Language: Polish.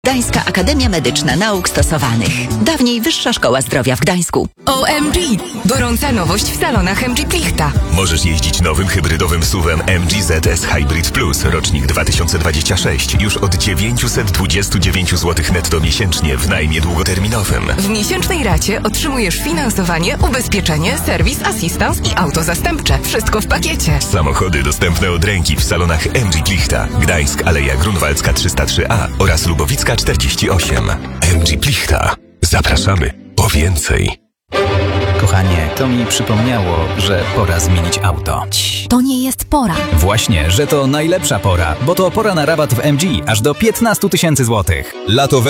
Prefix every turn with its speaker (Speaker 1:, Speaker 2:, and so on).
Speaker 1: Gdańska Akademia Medyczna Nauk Stosowanych. Dawniej Wyższa Szkoła Zdrowia w Gdańsku.
Speaker 2: OMG! Gorąca nowość w salonach MG Plichta.
Speaker 3: Możesz jeździć nowym hybrydowym SUV-em MG ZS Hybrid Plus, rocznik 2026, już od 929 zł netto miesięcznie w najmie długoterminowym.
Speaker 2: W miesięcznej racie otrzymujesz finansowanie, ubezpieczenie, serwis, asystans i auto zastępcze. Wszystko w pakiecie.
Speaker 3: Samochody dostępne od ręki w salonach MG Plichta, Gdańsk, Aleja Grunwaldzka 303A oraz Lubowicka 48. MG Plichta. Zapraszamy po więcej.
Speaker 4: Kochanie, to mi przypomniało, że pora zmienić auto.
Speaker 5: To nie jest pora.
Speaker 4: Właśnie, że to najlepsza pora, bo to pora na rabat w MG aż do 15 000 złotych. Lato w